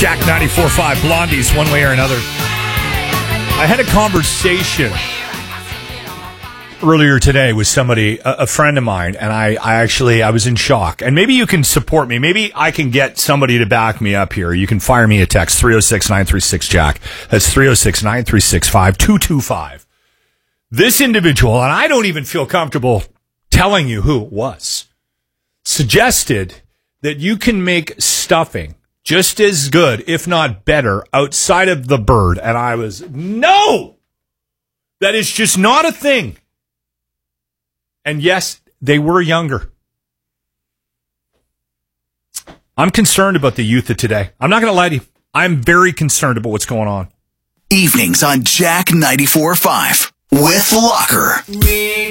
Jack 94.5 Blondies, one way or another. I had a conversation earlier today with somebody, a friend of mine, and I was in shock. And maybe you can support me. Maybe I can get somebody to back me up here. You can fire me a text, 306-936-JACK. That's 306-936-5225. This individual, and I don't even feel comfortable telling you who it was, suggested that you can make stuffing just as good, if not better, outside of the bird. And I was, no! That is just not a thing. And yes, they were younger. I'm concerned about the youth of today. I'm not going to lie to you. I'm very concerned about what's going on. Evenings on Jack 94.5 with Locker.